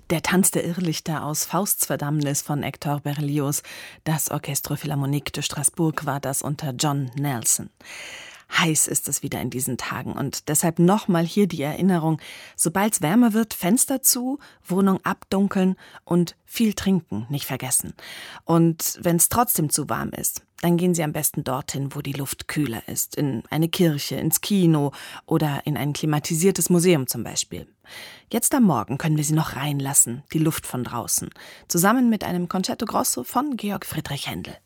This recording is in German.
Der Tanz der Irrlichter aus Fausts Verdammnis von Hector Berlioz. Das Orchestre Philharmonique de Strasbourg war das unter John Nelson. Heiß ist es wieder in diesen Tagen und deshalb nochmal hier die Erinnerung, sobald es wärmer wird, Fenster zu, Wohnung abdunkeln und viel trinken, nicht vergessen. Und wenn es trotzdem zu warm ist, dann gehen Sie am besten dorthin, wo die Luft kühler ist, in eine Kirche, ins Kino oder in ein klimatisiertes Museum zum Beispiel. Jetzt am Morgen können wir Sie noch reinlassen, die Luft von draußen, zusammen mit einem Concerto Grosso von Georg Friedrich Händel.